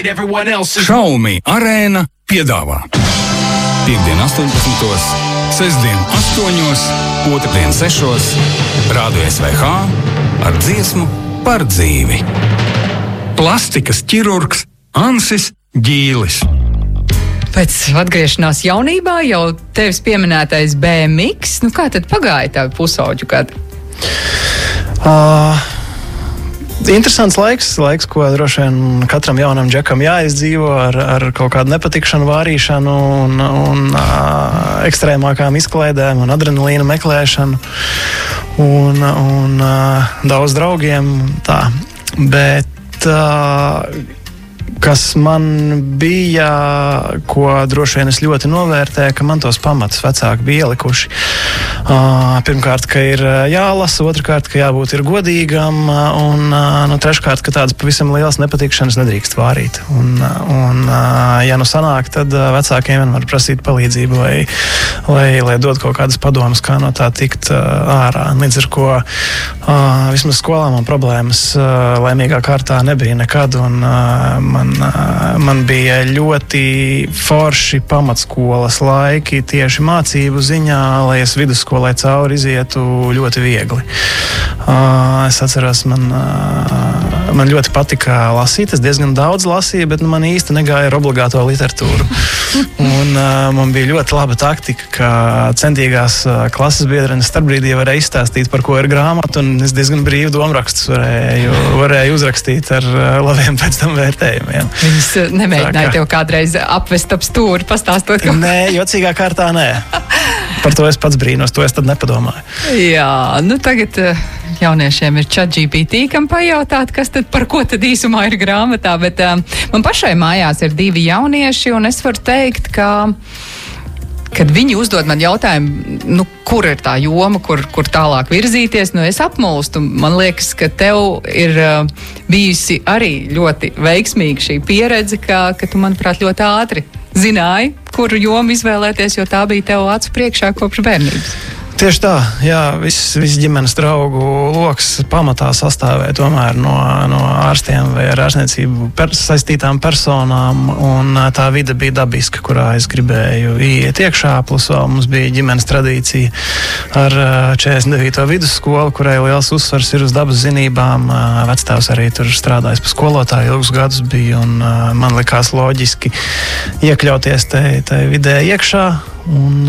Xiaomi Arēna piedāvā Piektdien 18, sestdien 8, otrdien 6, Rādio SVH ar dziesmu par dzīvi. Plastikas ķirurgs Ansis Ģīlis. Pēc atgriešanās jaunībā jau tevis pieminētais BMX, kā tad pagāja tavi pusauģu gadi? Interesants laiks, ko droši vien katram jaunam džekam jāizdzīvo ar kaut kādu nepatikšanu, vārīšanu un ekstrēmākām izklaidēm un adrenalīna meklēšanu un daudz draugiem tā. Bet kas man bija, ko droši vien es ļoti novērtēju, ka man tos pamatus vecāki bija ielikuši. Pirmkārt, ka ir jālasa, otrkārt, ka jābūt ir godīgam, un treškārt, ka tādas pavisam lielas nepatikšanas nedrīkst vārīt. Ja nu sanāk, tad vecākiem vien var prasīt palīdzību, lai dod kaut kādas padomas, kā no tā tikt ārā. Līdz ar ko vismaz skolā man problēmas laimīgā kārtā nebija nekad, un man bija ļoti forši pamatskolas laiki tieši mācību ziņā, lai es vidusskolai cauri izietu ļoti viegli. Es atceros, man ļoti patika lasīt, es diezgan daudz lasīju, bet man īsti negāja ar obligāto literatūru. Un man bija ļoti laba taktika, ka centīgās klases biedrenes starpbrīdī varēja izstāstīt, par ko ir grāmata, un es diezgan brīvi domrakstus varēju uzrakstīt ar labiem pēc tam vērtējumiem. Viņas nemēģināja tev kādreiz apvest ap stūri, pastāstot, ka... Nē, jocīgā kārtā nē. Par to es pats brīnos, to es tad nepadomāju. Jā, tagad jauniešiem ir ChatGPT, kam pajautāt, par ko tad īsumā ir grāmatā, bet man pašai mājās ir 2 jaunieši, un es varu teikt, ka kad viņi uzdod man jautājumu, kur ir tā joma, kur tālāk virzīties, es apmulstu. Man liekas, ka tev ir bijusi arī ļoti veiksmīga šī pieredze, ka tu, manuprāt, ļoti ātri zināji, kuru jomu izvēlēties, jo tā bija tev acu priekšā kopš bērnības. Tieši tā, jā, viss ģimenes draugu loks pamatā sastāvēja tomēr no ārstiem vai ar ārstniecību saistītām personām, un tā vide bija dabiska, kurā es gribēju iet iekšā, plus vēl mums bija ģimenes tradīcija ar 49. vidusskolu, kurai liels uzsvars ir uz dabas zinībām. Vectēvs arī tur strādājis pa skolotāju, ilgus gadus bija, un man likās loģiski iekļauties tai vidē iekšā. Un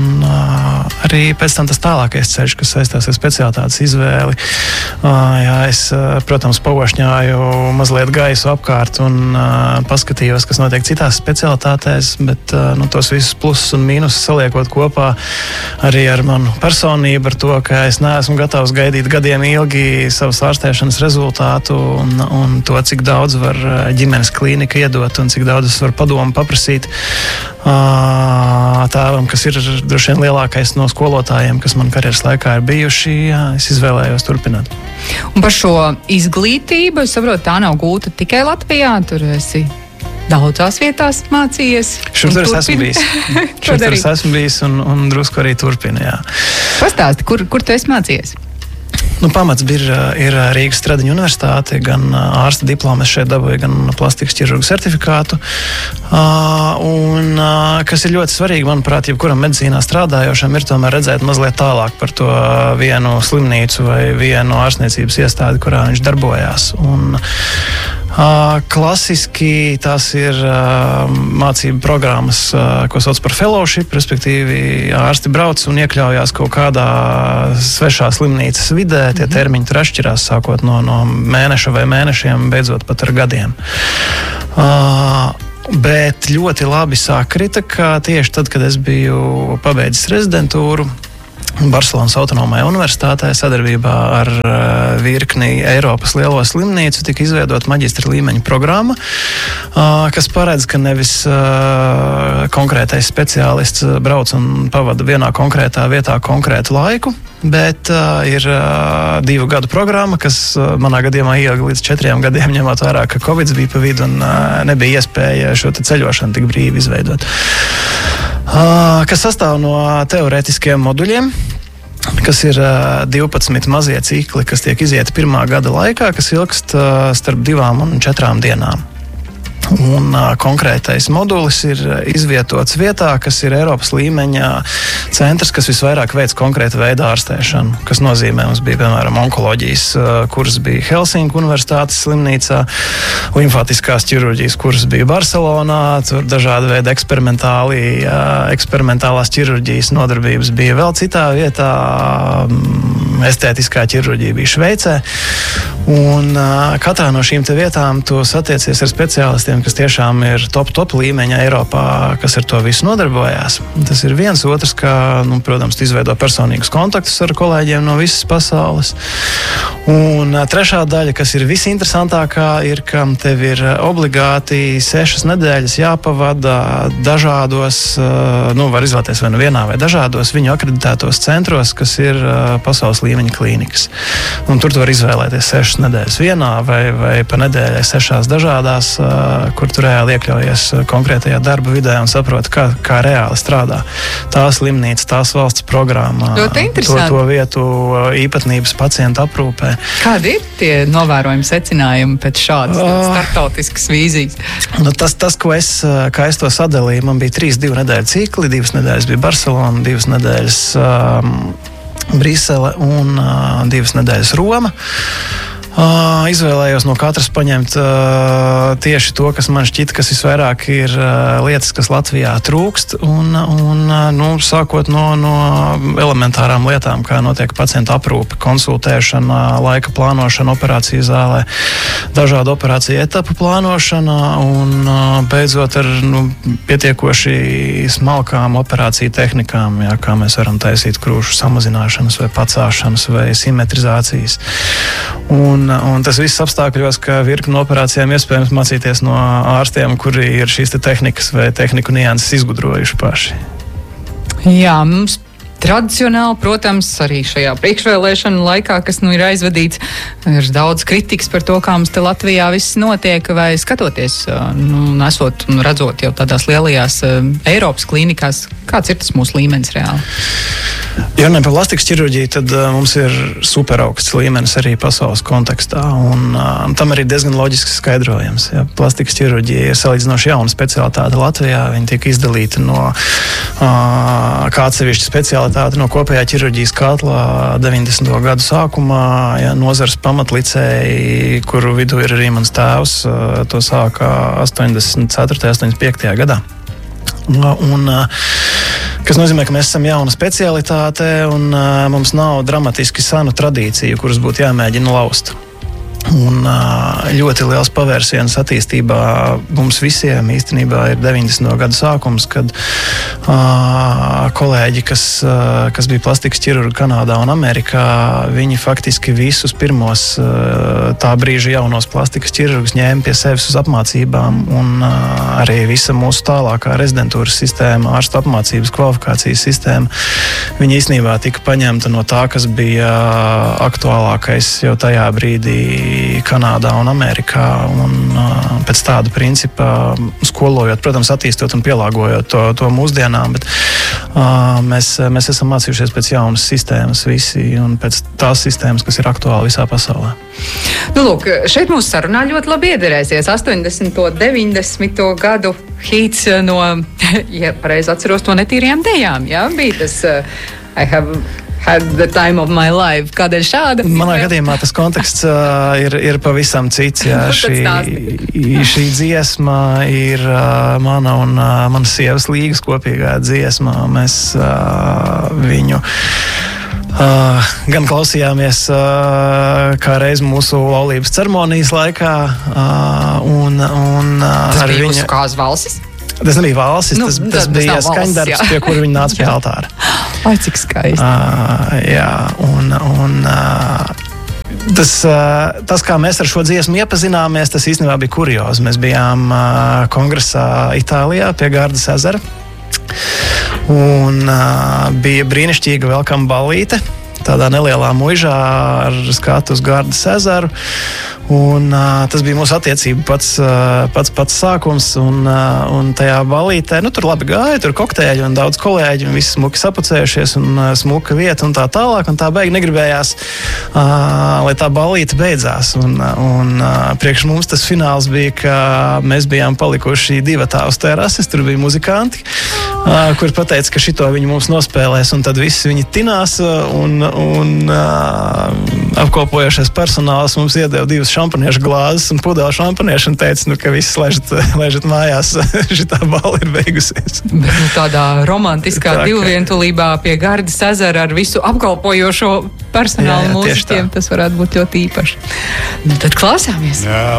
arī pēc tam tas tālākais ceļš, kas saistās ar specialitātes izvēli. Jā, es, protams, pavošņāju mazliet gaisu apkārt un paskatījos, kas notiek citās specialitātēs, bet tos visus plusus un mīnusus saliekot kopā arī ar manu personību, ar to, ka es neesmu gatavs gaidīt gadiem ilgi savas ārstēšanas rezultātu un to, cik daudz var ģimenes klīnika iedot un cik daudz es varu padomu paprasīt tēvam, kas ir droši vien lielākais no skolotājiem, kas man karjeras laikā ir bijuši, es izvēlējos turpināt. Un par šo izglītību, es saprotu, tā nav gūta tikai Latvijā, tur esi daudzās vietās mācījies. Šur es esmu bijis un drusku arī turpinu, jā. Pastāsti, kur tu esi mācījies? Pamats ir Rīgas Stradiņu universitāte, gan ārsta diplomu es šeit dabūju, gan plastikas ķirurgu certifikātu. Un kas ir ļoti svarīgi, manuprāt, jebkuram medicīnā strādājošam, ir tomēr redzēt mazliet tālāk par to vienu slimnīcu vai vienu ārstniecības iestādi, kurā viņš darbojās. Un klasiski tās ir mācību programmas, ko sauc par fellowship, respektīvi ārsti brauc un iekļaujās kaut kādā svešā slimnīcas vidē. Tie termiņi tur atšķirās, sākot no mēneša vai mēnešiem, beidzot pat ar gadiem. Bet ļoti labi sakrita, ka tieši tad, kad es biju pabeidzis rezidentūru Barcelonas autonomajā universitātē, sadarbībā ar virkni Eiropas lielo slimnīcu, tika izveidota maģistra līmeņa programma, kas paredz, ka nevis konkrētais speciālists brauc un pavada vienā konkrētā vietā konkrētu laiku, bet ir 2 gadu programma, kas manā gadījumā ieilga līdz 4 gadiem, ņemot vērā, ka Covid bija pa vidu un nebija iespēja šo ceļošanu tik brīvi izveidot. Kas sastāv no teorētiskiem moduļiem, kas ir 12 mazie cikli, kas tiek izieti 1. gada laikā, kas ilgst starp 2 un 4 dienām. Un konkrētais modulis ir izvietots vietā, kas ir Eiropas līmeņa centrs, kas visvairāk veic konkrēta veida ārstēšanu, kas nozīmē, mums bija, piemēram, onkoloģijas kurs bija Helsinku universitātes slimnīcā, limfātiskās ķirurģijas kurs bija Barcelonā, tur dažādi veidi eksperimentālās ķirurģijas nodarbības bija vēl citā vietā, estētiskā ķirurģija bija Šveicē, un katrā no šīm te vietām tu satiecies ar speciālistiem, kas tiešām ir top līmeņa Eiropā, kas ar to visu nodarbojās. Tas ir viens, otrs, ka, protams, tu izveido personīgus kontaktus ar kolēģiem no visas pasaules. Un trešā daļa, kas ir visinteresantākā, ir, ka tev ir obligāti 6 nedēļas jāpavada dažādos, var izvēlēties vai nu vienā vai dažādos viņu akreditētos centros, kas ir pasaules līmeņa klīnikas. Un tur tu var izvēlēties 6 nedēļas vienā vai pa nedēļai 6 dažādās, kur tu reāli iekļaujies konkrētajā darba vidē un saproti, kā reāli strādā tā slimnīca, tās valsts programmā, to vietu īpatnības pacienta aprūpē. Kādi ir tie novērojumi secinājumi pēc šādas startautiskas vīzijas? Tas, kā es to sadalīju, man bija 3 2 nedēļu cikli, 2 nedēļas bija Barcelona, 2 nedēļas Brisele un 2 nedēļas Roma. Izvēlējos no katras paņemt tieši to, kas man šķita, kas visvairāk ir lietas, kas Latvijā trūkst, un sākot no elementārām lietām, kā notiek pacienta aprūpe, konsultēšana, laika plānošana operāciju zālē, dažādu operāciju etapu plānošana un beidzot ar pietiekoši smalkām operāciju tehnikām, kā mēs varam taisīt krūšu samazināšanas vai pacāšanas vai simetrizācijas. Un tas viss apstākļos, ka virkni no operācijām iespējams mācīties no ārstiem, kuri ir šīs tehnikas vai tehniku nianses izgudrojuši paši. Jā, mums tradicionāli, protams, arī šajā priekšvēlēšanu laikā, kas ir aizvadīts, ir daudz kritikas par to, kā mums te Latvijā viss notiek, vai skatoties, esot un redzot jau tādās lielajās Eiropas klīnikās, kāds ir tas mūsu līmenis reāli? Ja runājam par plastikas ķirurģiju, tad mums ir superaugsts līmenis arī pasaules kontekstā, un tam arī diezgan loģisks skaidrojums. Ja, plastikas ķirurģija ir salīdzinoši jauna specialitāte Latvijā, viņa tika izdalīta no kā atsevišķa specialitāte no kopējā ķirurģijas katlā 90. gadu sākumā, ja, nozars pamatlicēji, kuru vidū ir arī mans tēvs, to sāka 84. 85. gadā. Un, kas nozīmē, ka mēs esam jauna specialitāte un mums nav dramatiski senu tradīciju, kuras būtu jāmēģina laust. Un ļoti liels pavērsiens attīstībā mums visiem īstenībā ir 90. gadu sākums, kad kolēģi, kas bija plastikas ķirurgi Kanādā un Amerikā, viņi faktiski visus pirmos tā brīža jaunos plastikas ķirurgus ņēma pie sevis uz apmācībām, un arī visa mūsu tālākā rezidentūras sistēma, ārstu apmācības kvalifikācijas sistēma, viņi īstenībā tika paņemta no tā, kas bija aktuālākais jau tajā brīdī Kanādā un Amerikā, un pēc tāda principa skolojot, protams, attīstot un pielāgojot to mūsdienām, bet mēs esam mācījušies pēc jaunas sistēmas visi un pēc tās sistēmas, kas ir aktuāla visā pasaulē. Lūk, šeit mūsu sarunā ļoti labi iederēsies 80. 90. gadu hīts no, ja pareizi atceros, to netīrajām dejām, jā, bija tas I have had the time of my life. Kādēļ šāda? Manā gadījumā tas konteksts ir pavisam cits. Jā. Šī dziesma ir mana un manas sievas Līgas kopīgā dziesma. Mēs viņu gan klausījāmies kā reiz mūsu laulības ceremonijas laikā. Tas bija jūsu kāzu valsis? Tas nebija valsis, tas bija skaņdarbs, pie kura viņi nāca pie altāra. Ai, cik skaisti. Jā, un tas, kā mēs ar šo dziesmu iepazināmies, tas īstenībā bija kuriozi. Mēs bijām kongresā Itālijā pie Gardas ezera, un bija brīnišķīga welcome ballīte, tādā nelielā muižā ar skatu uz Gardas ezeru. Un tas bija mūsu attiecību pats sākums, un tajā ballītē, tur labi gāja, tur kokteļi un daudz kolēģi, un visi smuki sapucējušies, un smuka vieta, un tā tālāk, un tā beig negribējās, lai tā ballīte beidzās, un priekš mums tas fināls bija, ka mēs bijām palikuši divatā uz terases, tur bija muzikanti, kur pateica, ka šito viņi mums nospēlēs, un tad visi viņi tinās, un apkopojošais personāls mums iedeva 2 šampaniešu glāzes un pudeli šampaniešu un teica, ka visi laižat mājās, šitā balla ir beigusies. Bet tādā romantiskā divvientulībā pie Gardas ezera ar visu apkalpojošo personālu mūziķiem, tas varētu būt ļoti īpaši. Tad klausāmies. Jā.